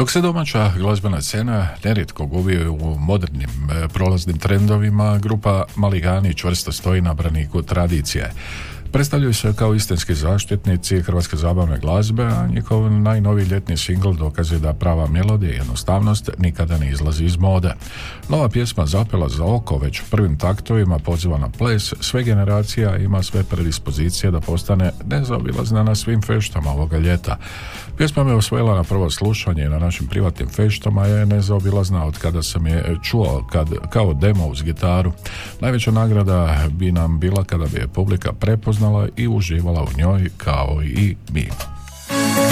Dok se domaća glazbena scena nerijetko gubi u modernim prolaznim trendovima, grupa Maligani čvrsto stoji na braniku tradicije. Predstavljaju se kao istinski zaštitnici hrvatske zabavne glazbe, a njihov najnoviji ljetni singl dokazuje da prava melodija i jednostavnost nikada ne izlazi iz mode. Nova pjesma Zapela za oko već prvim taktovima poziva na ples sve generacija, ima sve predispozicije da postane nezaobilazna na svim feštama ovoga ljeta. Pjesma me osvojila na prvo slušanje na našim privatnim feštama, je nezaobilazna od kada sam je čuo kao demo uz gitaru. Najveća nagrada bi nam bila kada bi je publika prepoznala i uživala u njoj kao i mi.